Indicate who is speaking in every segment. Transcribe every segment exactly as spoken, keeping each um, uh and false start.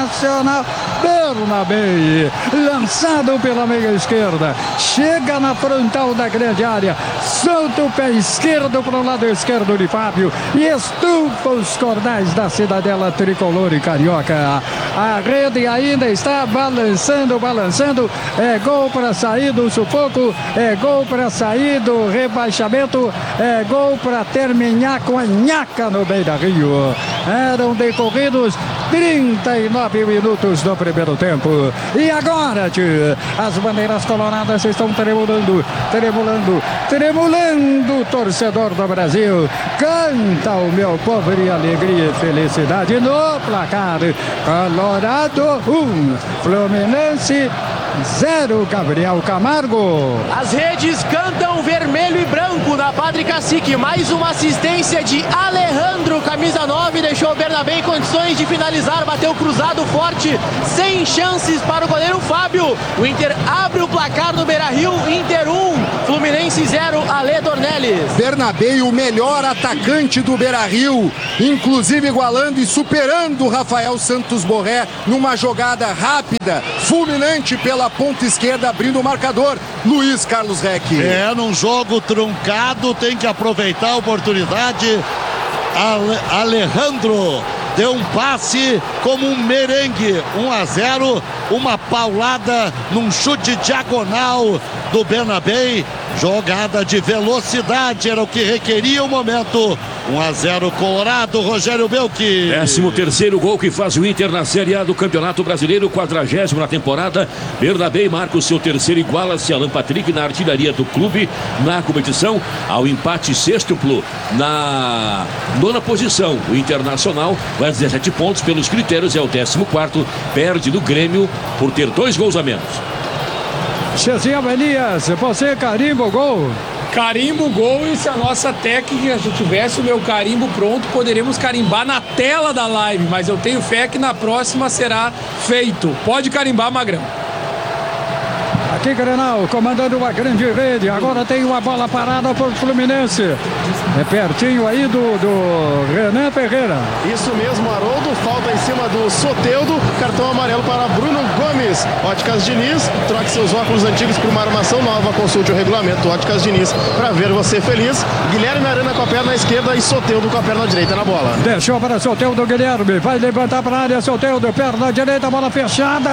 Speaker 1: Internacional. Bernabei, lançado pela meia esquerda, chega na frontal da grande área, solta o pé esquerdo para o lado esquerdo de Fábio e estufa os cordais da cidadela tricolor e carioca. A rede ainda está balançando, balançando. É gol para sair do sufoco, é gol para sair do rebaixamento, é gol para terminar com a nhaca no Beira-Rio. Eram decorridos trinta e nove minutos do primeiro tempo. E agora, tio, as bandeiras coloradas estão tremulando, tremulando, tremulando. Torcedor do Brasil, canta o meu povo de alegria e felicidade no placar. Colorado um, Fluminense zero, Gabriel Camargo.
Speaker 2: As redes cantam vermelho e branco na Padre Cacique. Mais uma assistência de Alejandro, camisa nove, deixou o Bernabé em condições de finalizar, bateu cruzado forte, sem chances para o goleiro Fábio. O Inter abre o placar no Beira-Rio, Inter um, Fluminense zero, Ale Dornelles.
Speaker 3: Bernabé, o melhor atacante do Beira-Rio, inclusive igualando e superando o Rafael Santos Borré numa jogada rápida, fulminante pela ponta esquerda, abrindo o marcador. Luiz Carlos Reck.
Speaker 4: É, num jogo truncado, tem que aproveitar a oportunidade. Ale Alejandro deu um passe como um merengue, um a zero, uma paulada num chute diagonal do Bernabé. Jogada de velocidade era o que requeria o momento. um a zero Colorado, Rogério Belchi.
Speaker 5: Décimo terceiro gol que faz o Inter na Série A do Campeonato Brasileiro, quadragésimo na temporada. Bernabé marca o seu terceiro, iguala-se Alan Patrick na artilharia do clube na competição, ao empate sextuplo na nona posição. O Internacional vai a dezessete pontos pelos critérios, é o décimo quarto, perde do Grêmio por ter dois gols a menos.
Speaker 1: Chezinho Elias, você carimba o gol?
Speaker 6: Carimbo o gol, e se a nossa técnica se tivesse o meu carimbo pronto, poderíamos carimbar na tela da live, mas eu tenho fé que na próxima será feito. Pode carimbar, Magrão.
Speaker 1: Aqui Grenal, comandando uma grande rede, agora tem uma bola parada para o Fluminense. É pertinho aí do, do Renan Ferreira.
Speaker 7: Isso mesmo, Haroldo, falta em cima do Soteldo, cartão amarelo para Bruno Gomes. Óticas Diniz, troque seus óculos antigos por uma armação nova, consulte o regulamento Óticas Diniz para ver você feliz. Guilherme Arana com a perna esquerda e Soteldo com a perna direita na bola.
Speaker 1: Deixou para Soteldo, Guilherme, vai levantar para a área, Soteldo, perna direita, bola fechada.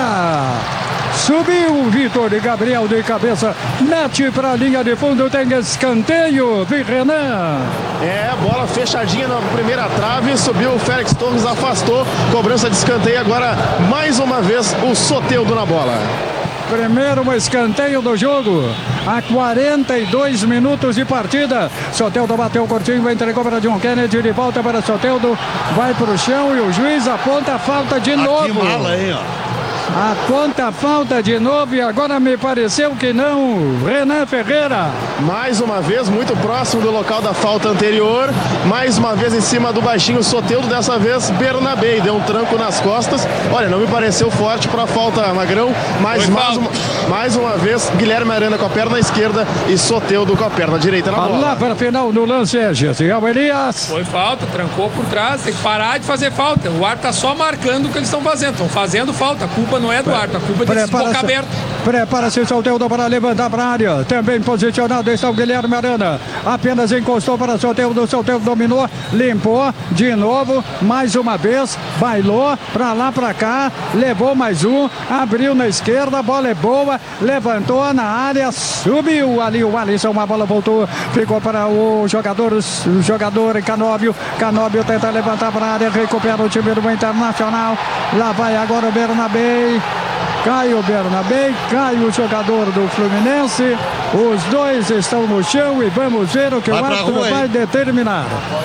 Speaker 1: Subiu o Vitor e Gabriel de cabeça, mete para a linha de fundo, tem escanteio, Renan.
Speaker 7: É, bola fechadinha na primeira trave, subiu o Félix Torres, afastou, cobrança de escanteio, agora mais uma vez o Soteldo na bola.
Speaker 1: Primeiro escanteio do jogo, a quarenta e dois minutos de partida. Soteldo bateu curtinho, entregou para John Kennedy, de volta para Soteldo, vai para o chão e o juiz aponta a falta de novo.
Speaker 4: Que mala, hein, ó.
Speaker 1: Aponta a falta de novo e agora me pareceu que não. Renan Ferreira.
Speaker 7: Mais uma vez, muito próximo do local da falta anterior. Mais uma vez em cima do baixinho Soteldo, dessa vez Bernabé. Deu um tranco nas costas. Olha, não me pareceu forte para a falta, Magrão. Mas mais uma, mais uma vez, Guilherme Arana com a perna esquerda e Soteldo com a perna direita na bola.
Speaker 1: Lá para a final no lance é Gesiel Elias.
Speaker 6: Foi falta, trancou por trás. Tem que parar de fazer falta. O árbitro está só marcando o que eles estão fazendo. Estão fazendo falta. A culpa não é do árbitro, a culpa é desse boca aberto.
Speaker 1: Prepara-se Soteldo para levantar para a área. Também posicionado está o Guilherme Arana. Apenas encostou para Soteldo. Soteldo dominou, limpou de novo, mais uma vez, bailou para lá para cá, levou mais um, abriu na esquerda, a bola é boa, levantou na área, subiu ali o Alisson, a bola voltou, ficou para o jogador, o jogador Canóbio. Canóbio tenta levantar para a área, recupera o time do Internacional. Lá vai agora o Bernabé. Cai o Bernabé, cai o jogador do Fluminense. Os dois estão no chão e vamos ver o que vai o árbitro rua, vai determinar.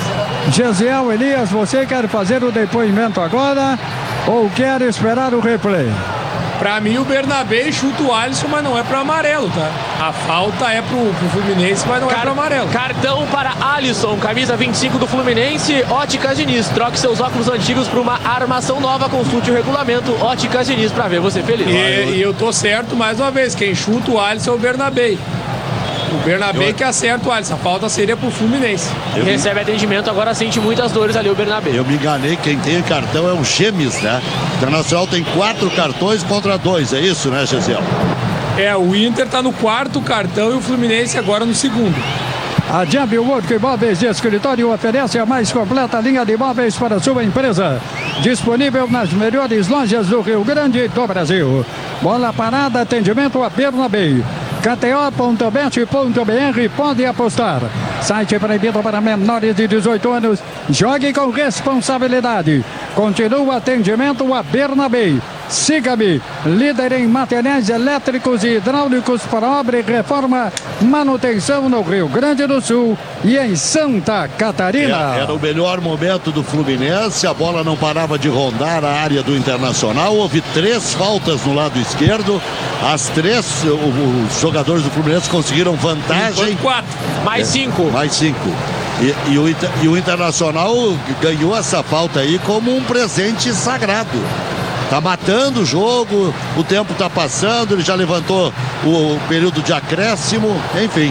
Speaker 1: Gesiel Elias, você quer fazer o depoimento agora ou quer esperar o replay?
Speaker 6: Pra mim o Bernabé chuta o Alisson, mas não é para amarelo, tá? A falta é pro, pro Fluminense, mas não Car é para amarelo.
Speaker 2: Cartão para Alisson, camisa vinte e cinco do Fluminense, Óticas Diniz. Troque seus óculos antigos por uma armação nova, consulte o regulamento Óticas Diniz para ver você feliz.
Speaker 6: E, e eu tô certo mais uma vez, quem chuta o Alisson é o Bernabé. O Bernabé que acerta o Alisson. A falta seria pro Fluminense.
Speaker 2: E recebe atendimento, agora sente muitas dores ali o Bernabé.
Speaker 4: Eu me enganei, quem tem cartão é o Chemes, né? O Internacional tem quatro cartões contra dois, é isso, né, Gisele?
Speaker 6: É, o Inter tá no quarto cartão e o Fluminense agora no segundo.
Speaker 1: A Jambi Work Imóveis de Escritório oferece a mais completa linha de imóveis para sua empresa. Disponível nas melhores lojas do Rio Grande e do Brasil. Bola parada, atendimento a Bernabé. K T O ponto bet ponto B R, pode apostar. Site proibido para menores de dezoito anos. Jogue com responsabilidade. Continua o atendimento a Bernabé. Siga-me, líder em materiais elétricos e hidráulicos para obra e reforma, manutenção no Rio Grande do Sul e em Santa Catarina.
Speaker 4: É, era o melhor momento do Fluminense, a bola não parava de rondar a área do Internacional, houve três faltas no lado esquerdo, as três, os jogadores do Fluminense conseguiram vantagem.
Speaker 6: Quatro,
Speaker 2: mais cinco.
Speaker 4: Mais cinco. E, e, o, e o Internacional ganhou essa falta aí como um presente sagrado. Tá matando o jogo, o tempo tá passando, ele já levantou o período de acréscimo, enfim.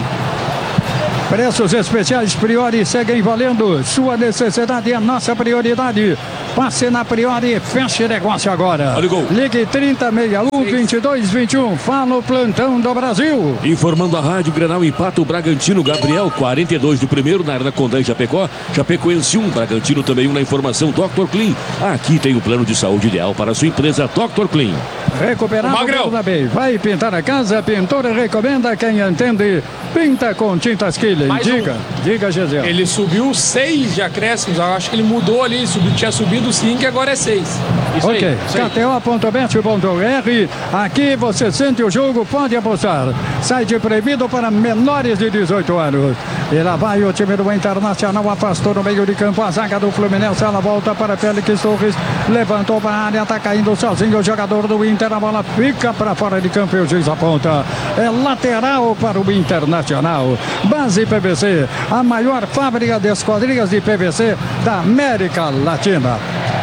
Speaker 1: Preços especiais Priori seguem valendo. Sua necessidade é nossa prioridade. Passe na Priori e feche negócio agora.
Speaker 5: Olha o gol.
Speaker 1: Ligue trinta, sessenta e um, vinte e dois, vinte e um. Fala o plantão do Brasil.
Speaker 5: Informando a rádio, Grenal empata o Bragantino. Gabriel, quarenta e dois do primeiro, na Arena Condé e Chapecó. Chapecoense um, Bragantino também um na informação. doutor Clean. Aqui tem o plano de saúde ideal para a sua empresa, doutor Clean.
Speaker 1: Recuperado o Bernabé. Vai pintar a casa, pintora recomenda quem entende. Pinta com tintas Killing.
Speaker 2: Mais
Speaker 1: Diga,
Speaker 2: um.
Speaker 1: diga, Gisele.
Speaker 6: Ele subiu seis de acréscimos. Eu acho que ele mudou ali. Subiu, tinha subido cinco e agora é seis.
Speaker 2: Isso
Speaker 1: Ok,
Speaker 2: aí, isso aí.
Speaker 1: K T O ponto bet ponto R. Aqui você sente o jogo, pode apostar. Site proibido para menores de dezoito anos. E lá vai o time do Internacional, afastou no meio de campo a zaga do Fluminense. Ela volta para Félix Torres, levantou para a área, tá caindo sozinho o jogador do Inter. A bola fica para fora de campo e o juiz aponta. É lateral para o Internacional. Base P V C, a maior fábrica de esquadrias de P V C da América Latina.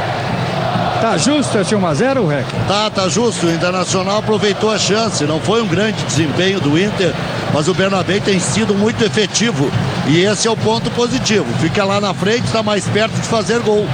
Speaker 1: Tá justo esse um a zero, Rec?
Speaker 4: Tá, tá justo. O Internacional aproveitou a chance. Não foi um grande desempenho do Inter, mas o Bernabé tem sido muito efetivo. E esse é o ponto positivo. Fica lá na frente, está mais perto de fazer gol.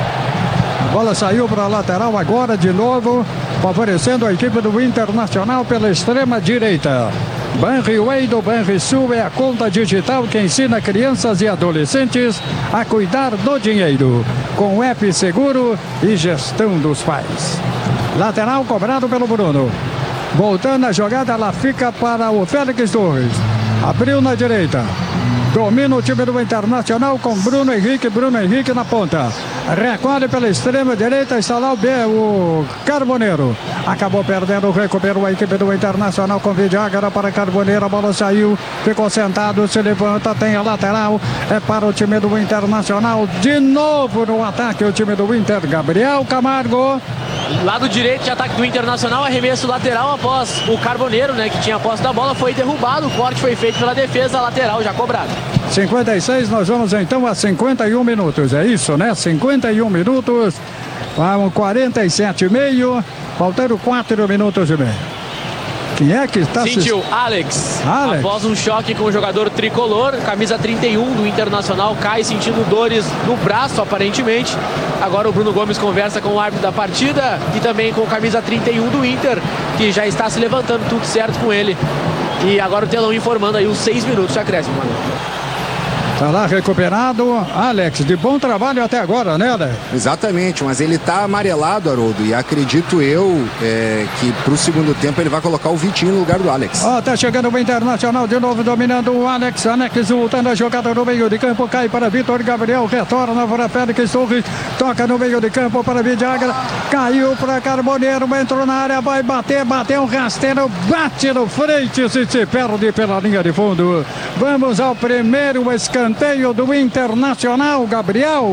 Speaker 1: A bola saiu para a lateral agora de novo, favorecendo a equipe do Internacional pela extrema direita. Banriway do Banrisul é a conta digital que ensina crianças e adolescentes a cuidar do dinheiro, com app seguro e gestão dos pais. Lateral cobrado pelo Bruno. Voltando a jogada, ela fica para o Félix Torres. Abriu na direita. Domina o time do Internacional com Bruno Henrique, Bruno Henrique na ponta. Recolhe pela extrema direita, está lá o, B, o Carboneiro. Acabou perdendo, recuperou a equipe do Internacional com Vidiagra para Carboneiro. A bola saiu, ficou sentado, se levanta, tem a lateral. É para o time do Internacional. De novo no ataque o time do Inter, Gabriel Camargo.
Speaker 2: Lado direito de ataque do Internacional, arremesso lateral após o Carboneiro, né, que tinha a posse da bola, foi derrubado. O corte foi feito pela defesa, lateral já cobrado.
Speaker 1: cinquenta e seis, nós vamos então a cinquenta e um minutos, é isso, né? cinquenta e um minutos, vamos quarenta e sete e meio, faltando quatro minutos e meio. Quem é que está...
Speaker 2: Sentiu, Alex.
Speaker 1: Alex.
Speaker 2: Após um choque com o jogador tricolor, camisa trinta e um do Internacional, cai sentindo dores no braço, aparentemente. Agora o Bruno Gomes conversa com o árbitro da partida e também com o camisa trinta e um do Inter, que já está se levantando, tudo certo com ele. E agora o telão informando aí os seis minutos de acréscimo, mano.
Speaker 1: Está lá recuperado, Alex, de bom trabalho até agora, né, Alex?
Speaker 3: Exatamente, mas ele tá amarelado, Haroldo, e acredito eu é, que pro segundo tempo ele vai colocar o Vitinho no lugar do Alex.
Speaker 1: Ó, oh, tá chegando o Internacional de novo, dominando o Alex. Alex voltando a jogada no meio de campo, cai para Vitor Gabriel, retorna para Félix Torres, toca no meio de campo para Vidiagra, caiu para Carboneiro, entrou na área, vai bater, bateu um rasteiro, bate no frente, se se perde pela linha de fundo. Vamos ao primeiro escanteio do Internacional, Gabriel.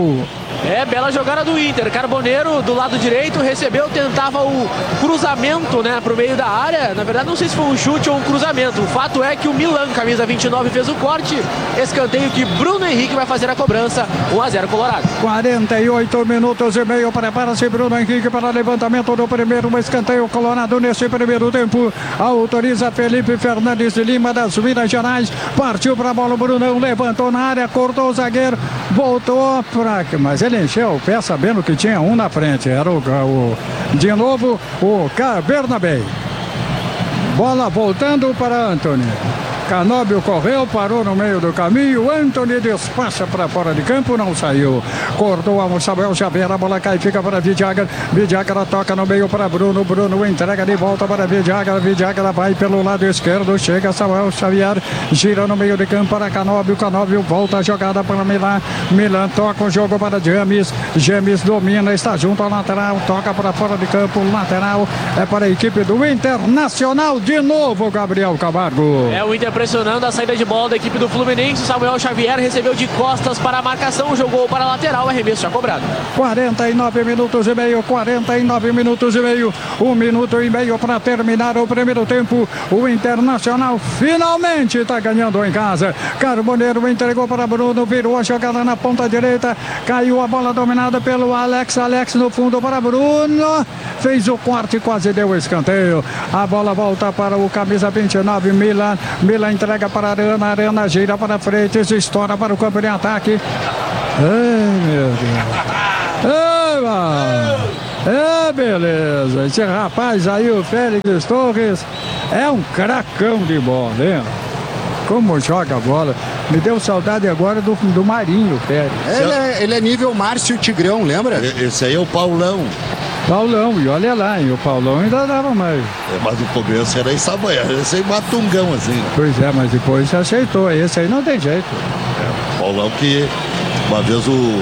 Speaker 2: É, bela jogada do Inter. Carboneiro do lado direito recebeu, tentava o cruzamento, né, pro meio da área. Na verdade, não sei se foi um chute ou um cruzamento. O fato é que o Milan, camisa vinte e nove, fez o corte. Escanteio que Bruno Henrique vai fazer a cobrança. um a zero Colorado.
Speaker 1: quarenta e oito minutos e meio. Prepara-se Bruno Henrique para levantamento do primeiro escanteio Colorado nesse primeiro tempo. Autoriza Felipe Fernandes de Lima das Minas Gerais. Partiu para a bola, o Brunão levantou na área, cortou o zagueiro, voltou para... Mas ele encheu o pé sabendo que tinha um na frente. Era o, o de novo o Bernabé. Bola voltando para Antony. Canóbio correu, parou no meio do caminho. Antony despacha para fora de campo, não saiu. Cortou a Samuel Xavier, a bola cai, fica para Vidiaga. Vidiaga toca no meio para Bruno. Bruno entrega de volta para Vidiaga. Vidiaga vai pelo lado esquerdo. Chega Samuel Xavier, gira no meio de campo para Canóbio. Canóbio volta a jogada para Milan. Milan toca o jogo para James. James domina, está junto ao lateral. Toca para fora de campo. Lateral é para a equipe do Internacional. De novo, Gabriel Camargo.
Speaker 2: É o Inter pressionando a saída de bola da equipe do Fluminense. Samuel Xavier recebeu de costas para a marcação, jogou para a lateral, arremesso já cobrado.
Speaker 1: quarenta e nove minutos e meio, quarenta e nove minutos e meio, um minuto e meio para terminar o primeiro tempo. O Internacional finalmente está ganhando em casa. Carboneiro entregou para Bruno, virou a jogada na ponta direita, caiu a bola dominada pelo Alex. Alex no fundo para Bruno, fez o corte, quase deu o escanteio. A bola volta para o camisa vinte e nove, Milan. Milan entrega para a Arana, Arana gira para frente, estoura para o campo de ataque. Ai, meu Deus. Ai, mano. É, beleza. Esse rapaz aí, o Félix Torres, é um cracão de bola, hein? Como joga a bola. Me deu saudade agora do, do Marinho, Félix.
Speaker 3: Ele é, ele é nível Márcio Tigrão, lembra?
Speaker 4: Esse aí é o Paulão.
Speaker 1: Paulão, e olha lá, e o Paulão ainda dava mais.
Speaker 4: É, mas no começo era em Saboia, esse aí matungão assim. Né?
Speaker 1: Pois é, mas depois se aceitou. Esse aí não tem jeito.
Speaker 4: É, Paulão que uma vez o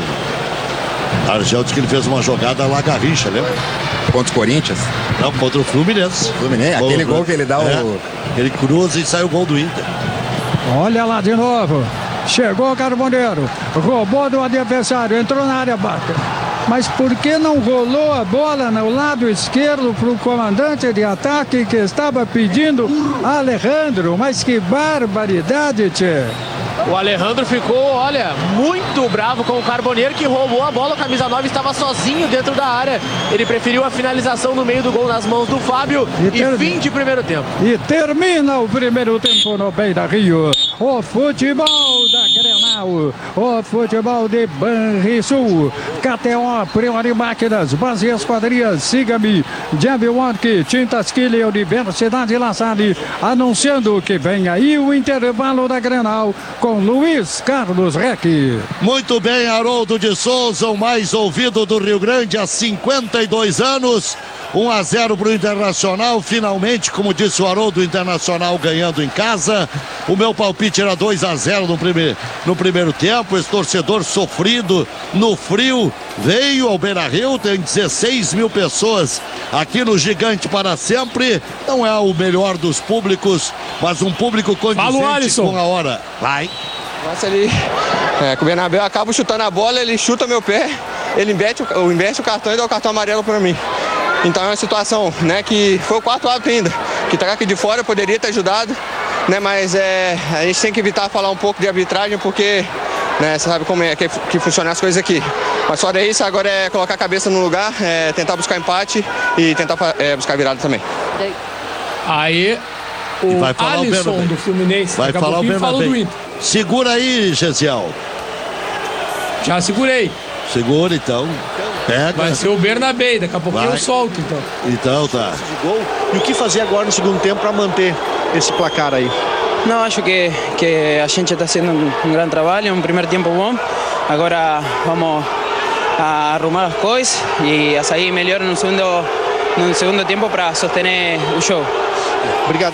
Speaker 4: Argel disse que ele fez uma jogada lá Garrincha, lembra?
Speaker 3: Contra o Corinthians?
Speaker 4: Não, contra o Fluminense.
Speaker 3: Fluminense, aquele gol que ele dá
Speaker 4: é,
Speaker 3: o...
Speaker 4: Ele cruza e sai o gol do Inter.
Speaker 1: Olha lá de novo. Chegou o Carboneiro. Roubou do adversário, entrou na área, bate. Mas por que não rolou a bola no lado esquerdo para o comandante de ataque que estava pedindo Alejandro? Mas que barbaridade, tchê!
Speaker 2: O Alejandro ficou, olha, muito bravo com o Carboneiro, que roubou a bola. O camisa nove estava sozinho dentro da área. Ele preferiu a finalização no meio do gol nas mãos do Fábio. E, e ter... fim de primeiro tempo.
Speaker 1: E termina o primeiro tempo no Beira Rio. O futebol da Grenal, o futebol de Banrisul. K T O, Priori Máquinas, Base Esquadrias, Siga-me, Jambi Work, Tintas Kille, Universidade La Salle, anunciando que vem aí o intervalo da Grenal com Luiz Carlos Reck.
Speaker 4: Muito bem, Haroldo de Souza, o mais ouvido do Rio Grande há cinquenta e dois anos. um a zero para o Internacional, finalmente, como disse o Haroldo, o Internacional ganhando em casa. O meu palpite era dois a zero no primeiro, no primeiro tempo. Esse torcedor sofrido no frio veio ao Beira-Rio, tem dezesseis mil pessoas aqui no Gigante para sempre. Não é o melhor dos públicos, mas um público condizente com a hora. Vai.
Speaker 8: Nossa, ele, é, com o Bernabé, eu acabo chutando a bola, ele chuta meu pé, ele inverte, inverte o cartão e dá o cartão amarelo para mim. Então é uma situação, né, que foi o quarto árbitro ainda, que tá aqui de fora, poderia ter ajudado, né, mas é, a gente tem que evitar falar um pouco de arbitragem, porque, né, você sabe como é que, que funcionam as coisas aqui. Mas fora isso, agora é colocar a cabeça no lugar, é, tentar buscar empate e tentar é, buscar virada também.
Speaker 6: Aí, o
Speaker 4: vai falar
Speaker 6: Alisson
Speaker 4: o
Speaker 6: do Fluminense,
Speaker 4: vai falar o Bernabé. Segura aí, Gesiel.
Speaker 6: Já segurei.
Speaker 4: Segura então. Pega.
Speaker 6: Vai ser o Bernabé, daqui a pouquinho eu solto, então.
Speaker 4: Então tá.
Speaker 9: De gol. E o que fazer agora no segundo tempo para manter esse placar aí?
Speaker 10: Não, acho que, que a gente está fazendo um, um grande trabalho, um primeiro tempo bom. Agora vamos a arrumar as coisas e a sair melhor no segundo, no segundo tempo para sostener o show.
Speaker 9: Obrigado.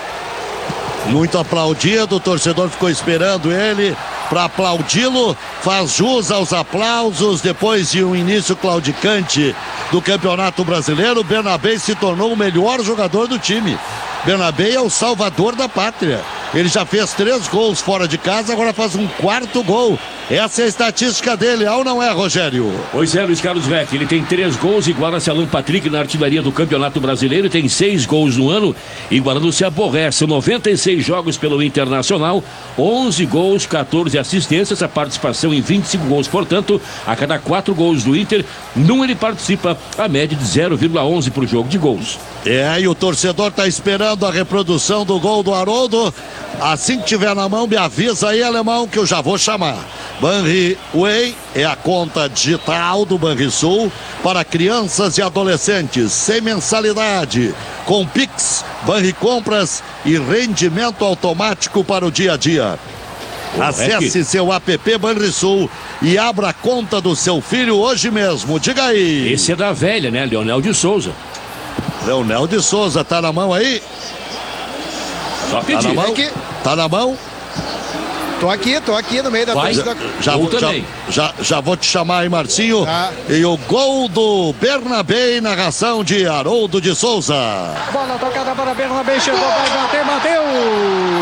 Speaker 4: Muito aplaudido, o torcedor ficou esperando ele para aplaudi-lo, faz jus aos aplausos. Depois de um início claudicante do Campeonato Brasileiro, Bernabé se tornou o melhor jogador do time. Bernabé é o salvador da pátria. Ele já fez três gols fora de casa, agora faz um quarto gol Essa é a estatística dele, ou não é, Rogério?
Speaker 5: Pois é, Luiz Carlos Vec, ele tem três gols, iguala-se a Alan Patrick na artilharia do Campeonato Brasileiro, tem seis gols no ano, igualando-se a Borré. São noventa e seis jogos pelo Internacional, onze gols, quatorze assistências, a participação em vinte e cinco gols, portanto, a cada quatro gols do Inter, num ele participa, a média de zero vírgula onze por jogo de gols.
Speaker 4: É, e o torcedor tá esperando a reprodução do gol do Haroldo. Assim que tiver na mão, me avisa aí, alemão, que eu já vou chamar. Banriway é a conta digital do Banrisul para crianças e adolescentes, sem mensalidade, com Pix, Banricompras e rendimento automático para o dia a dia. Acesse seu app Banrisul e abra a conta do seu filho hoje mesmo. Diga aí.
Speaker 5: Esse é da velha, né? Leonel de Souza.
Speaker 4: Leonel de Souza, tá na mão aí?
Speaker 5: Só pedir.
Speaker 4: Tá na mão? Tá na mão?
Speaker 3: Tô aqui, tô aqui no meio da
Speaker 5: Vai.
Speaker 3: torcida.
Speaker 4: Já, vou, já, já, já vou te chamar aí, Marcinho.
Speaker 3: Tá.
Speaker 4: E o gol do Bernabé, narração de Haroldo de Souza.
Speaker 1: Bola tocada para Bernabé, chegou, vai bater, bateu!